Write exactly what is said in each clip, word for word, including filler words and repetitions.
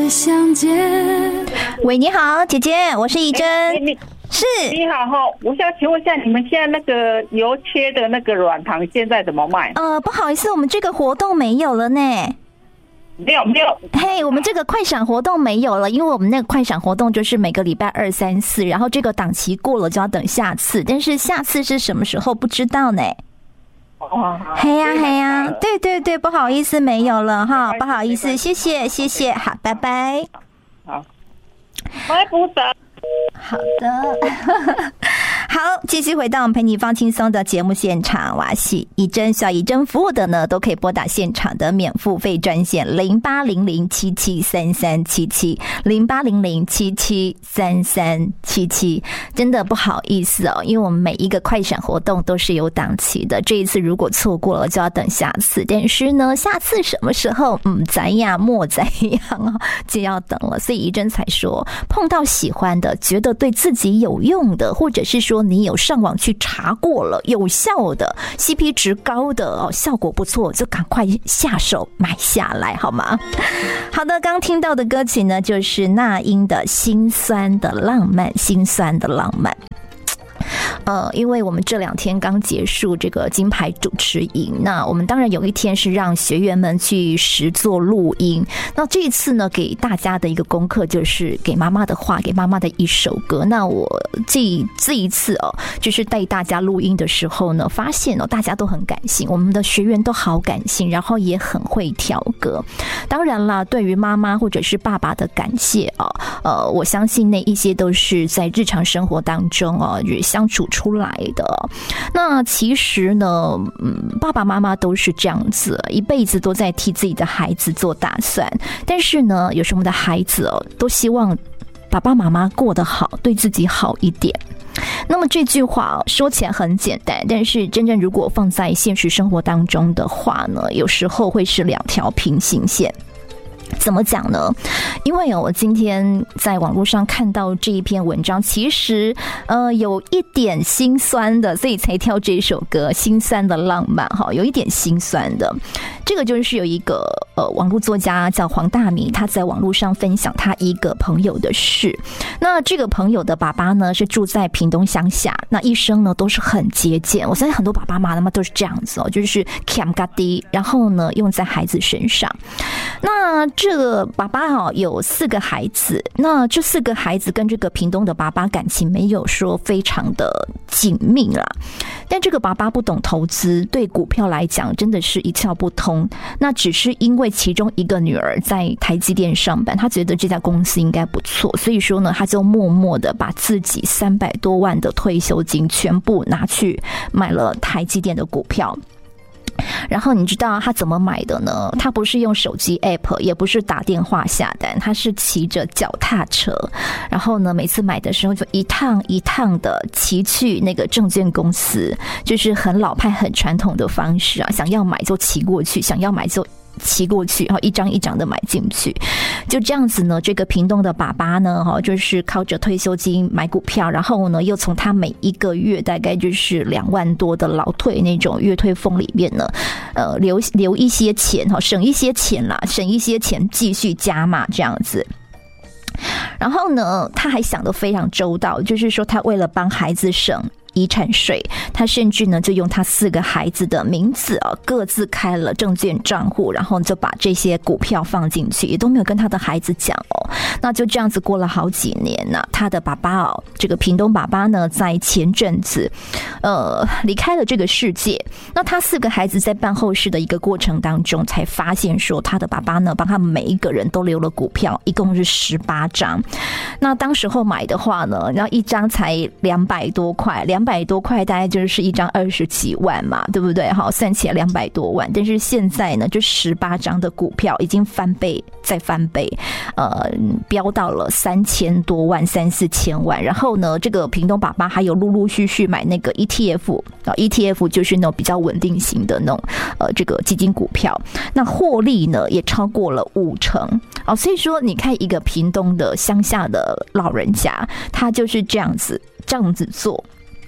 相见。 喂，你好，姐姐，我是怡珍。 欸、你是你好哈，我想请问一下，你们现在那个油切的那个软糖现在怎么卖？ 呃，不好意思，我们这个活动没有了呢。 没有没有， 嘿， hey, 我们这个快闪活动没有了，因为我们那个快闪活动就是每个礼拜二、三、四，然后这个档期过了就要等下次，但是下次是什么时候不知道呢？ 哦， 嘿呀嘿呀，对对对，不好意思，没有了哈，不好意思，谢谢谢谢，好，拜拜。 好，买不到。 好的。好，继续回到我们陪你放轻松的节目现场，哇西怡珍需要怡珍服务的呢，都可以拨打现场的免付费专线零八零零七七三三七七零八零零七七三三七七。真的不好意思哦，因为我们每一个快闪活动都是有档期的，这一次如果错过了就要等下次，但是呢，下次什么时候嗯怎样莫怎样哦，就要等了。所以怡珍才说，碰到喜欢的，觉得对自己有用的，或者是说你有上网去查过了有效的 C P 值高的哦，效果不错，就赶快下手买下来好吗？好的，刚听到的歌曲呢，就是那英的心酸的浪漫，心酸的浪漫。呃，因为我们这两天刚结束这个金牌主持营，那我们当然有一天是让学员们去实作录音。那这一次呢，给大家的一个功课就是给妈妈的话，给妈妈的一首歌。那我这这一次哦，就是带大家录音的时候呢，发现哦，大家都很感性，我们的学员都好感性，然后也很会调歌。当然啦，对于妈妈或者是爸爸的感谢哦，呃，我相信那一些都是在日常生活当中哦，相处出来的。那其实呢，嗯，爸爸妈妈都是这样子，一辈子都在替自己的孩子做打算。但是呢，有时候我们的孩子哦，都希望爸爸妈妈过得好，对自己好一点。那么这句话说起来很简单，但是真正如果放在现实生活当中的话呢，有时候会是两条平行线。怎么讲呢？因为我今天在网络上看到这一篇文章，其实呃有一点心酸的，所以才挑这首歌《心酸的浪漫》哈，有一点心酸的。这个就是有一个呃网络作家叫黄大米，他在网络上分享他一个朋友的事。那这个朋友的爸爸呢是住在屏东乡下，那一生呢都是很节俭。我相信很多爸爸妈妈都是这样子哦，就是俭嘎滴，然后呢用在孩子身上。那这个爸爸哦有四个孩子，那这四个孩子跟这个屏东的爸爸感情没有说非常的紧密啦，但这个爸爸不懂投资，对股票来讲真的是一窍不通。那只是因为其中一个女儿在台积电上班，他觉得这家公司应该不错，所以说呢，他就默默的把自己三百多万的退休金全部拿去买了台积电的股票。然后你知道他怎么买的呢？他不是用手机 app， 也不是打电话下单，他是骑着脚踏车，然后呢每次买的时候就一趟一趟的骑去那个证券公司，就是很老派很传统的方式啊，想要买就骑过去，想要买就骑过去，然后一张一张的买进去。就这样子呢，这个屏东的爸爸呢就是靠着退休金买股票，然后呢又从他每一个月大概就是两万多的劳退那种月退俸里面呢呃留留一些钱，省一些钱啦，省一些钱继续加码这样子。然后呢他还想得非常周到，就是说他为了帮孩子省遗产税，他甚至呢就用他四个孩子的名字啊，各自开了证券账户，然后就把这些股票放进去，也都没有跟他的孩子讲哦。那就这样子过了好几年呢、啊，他的爸爸哦，这个屏东爸爸呢，在前阵子呃离开了这个世界。那他四个孩子在办后事的一个过程当中，才发现说他的爸爸呢，帮他们每一个人都留了股票，一共是十八张。那当时候买的话呢，然后一张才两百多块，两百多块大概就是一张二十几万嘛，对不对？好，算起来两百多万。但是现在呢，就十八张的股票已经翻倍再翻倍，呃，飙到了三千多万，三四千万。然后呢，这个屏东爸爸还有陆陆续续买那个 E T F 啊 ，E T F 就是那种比较稳定型的那种呃这个基金股票，那获利呢也超过了五成啊。所以说，你看一个屏东的乡下的老人家，他就是这样子这样子做。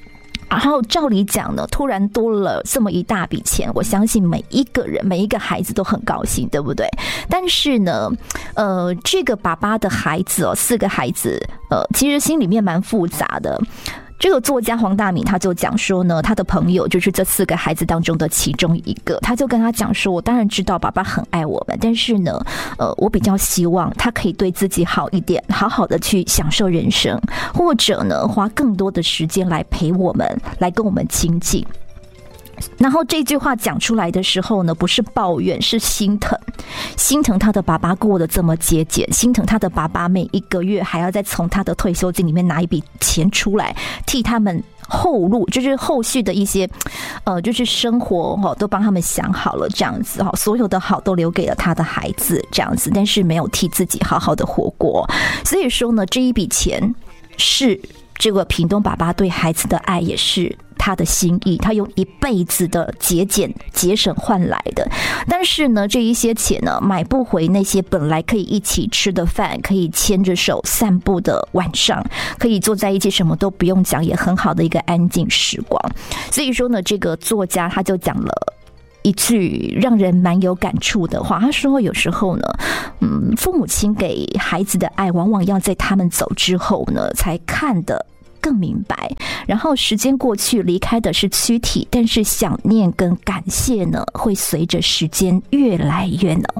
然后照理讲呢，突然多了这么一大笔钱，我相信每一个人每一个孩子都很高兴，对不对？但是呢呃这个爸爸的孩子哦，四个孩子呃其实心里面蛮复杂的。这个作家黄大米他就讲说呢，他的朋友就是这四个孩子当中的其中一个，他就跟他讲说，我当然知道爸爸很爱我们，但是呢呃，我比较希望他可以对自己好一点，好好的去享受人生，或者呢花更多的时间来陪我们，来跟我们亲近。然后这句话讲出来的时候呢，不是抱怨，是心疼，心疼他的爸爸过得这么节俭，心疼他的爸爸每一个月还要再从他的退休金里面拿一笔钱出来替他们后路，就是后续的一些呃，就是生活哈，都帮他们想好了，这样子哈，所有的好都留给了他的孩子，这样子，但是没有替自己好好的活过。所以说呢，这一笔钱是这个屏东爸爸对孩子的爱，也是他的心意，他用一辈子的节俭节省换来的。但是呢，这一些钱呢，买不回那些本来可以一起吃的饭，可以牵着手散步的晚上，可以坐在一起什么都不用讲也很好的一个安静时光。所以说呢，这个作家他就讲了一句让人蛮有感触的话，他说有时候呢嗯，父母亲给孩子的爱往往要在他们走之后呢才看得更明白，然后时间过去，离开的是躯体，但是想念跟感谢呢会随着时间越来越浓。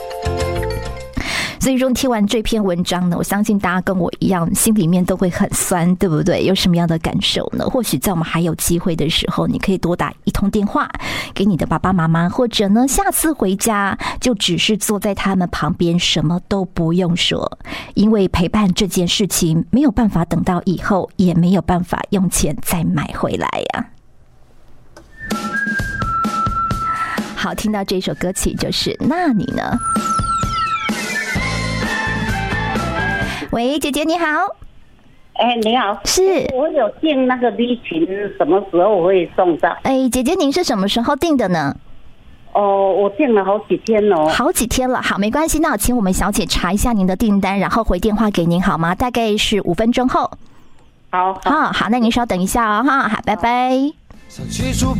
所以说听完这篇文章呢，我相信大家跟我一样心里面都会很酸，对不对？有什么样的感受呢？或许在我们还有机会的时候，你可以多打一通电话给你的爸爸妈妈，或者呢下次回家就只是坐在他们旁边，什么都不用说，因为陪伴这件事情没有办法等到以后，也没有办法用钱再买回来呀。好，听到这首歌曲就是那你呢？喂，姐姐你好。 哎，你好， 是我有订那个礼品，什么时候会送到？ 哎，姐姐您是什么时候订的呢？ 哦，我订了好几天哦。 好几天了，好，没关系，那我请我们小姐查一下您的订单，然后回电话给您好吗？大概是五分钟后。 好， 好，好，那您稍等一下哦，哈，好，拜拜。 想去触